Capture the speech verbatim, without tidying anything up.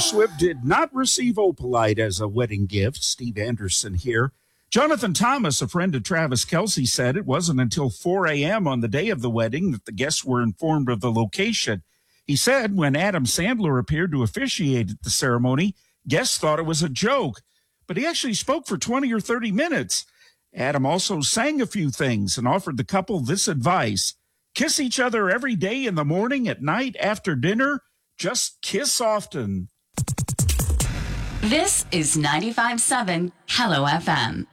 Swift did not receive opalite as a wedding gift. Steve Anderson here. Jonathan Thomas, a friend of Travis Kelce, said it wasn't until four a.m. on the day of the wedding that the guests were informed of the location. He said when Adam Sandler appeared to officiate at the ceremony, guests thought it was a joke, but he actually spoke for twenty or thirty minutes. Adam also sang a few things and offered the couple this advice: kiss each other every day, in the morning, at night, after dinner. Just kiss often. This is ninety-five point seven Hello F M.